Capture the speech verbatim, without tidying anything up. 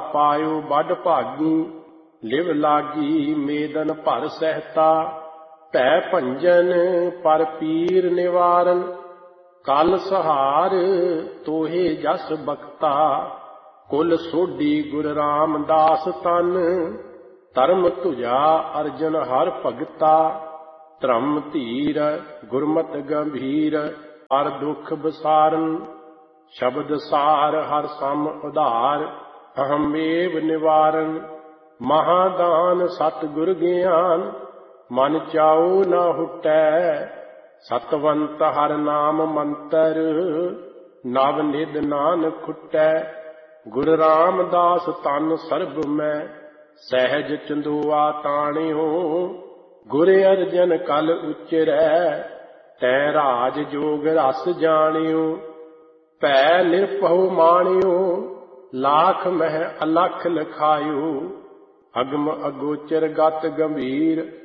ਪਾਇਓ ਬਡ ਭਾਗੀ। ਲਿਵ ਲਾਗੀ ਮੇਦਨ ਭਰ ਸਹਿਤਾ, ਭੈ ਭੰਜਨ ਪਰ ਪੀਰ ਨਿਵਾਰਨ। ਕਲ ਸਹਾਰ ਤੋਹੇ ਜਸ ਬਖਤਾ, ਕੁਲ ਸੋਢੀ ਗੁਰ ਰਾਮਦਾਸ ਤਨ। ਧਰਮ ਤੁਝਾ ਅਰਜਨ ਹਰ ਭਗਤਾ, ਧਰਮ ਧੀਰ ਗੁਰਮਤਿ ਗੰਭੀਰ। ਹਰ ਦੁਖ ਬਸਾਰਨ ਸ਼ਬਦ ਸਾਰ, ਹਰ ਸਮ ਉਧਾਰ ਅਹਮ ਏਵ ਨਿਵਾਰਨ। ਮਹਾਦਾਨ ਸਤਿਗੁਰ ਗਿਆਨ, ਮਨ ਚਾਉ ਨਾ ਹੁਟੈ। ਸਤਵੰਤ ਹਰ ਨਾਮ ਮੰਤਰ, ਨਵ ਨਿਧ ਨਾਨਕ ਖੁਟੈ। ਗੁਰ ਰਾਮਦਾਸ ਤਨ ਸਰਬ ਮੈਂ, ਸਹਿਜ ਚੰਦੋਆ ਤਾਣਿਓ। ਗੁਰ ਅਰਜਨ ਕਲ ਉਚਰੈ, ਤੈ ਰਾਜ ਜੋਗ ਰਸ ਜਾਣਿਓ। ਭੈ ਨਿਰਭਉ ਮਾਣਿਓ, ਲਾਖ ਮਹਿ ਅਲਖ ਲਖਾਇਓ। ਅਗਮ ਅਗੋਚਰ ਗਤ ਗੰਭੀਰ,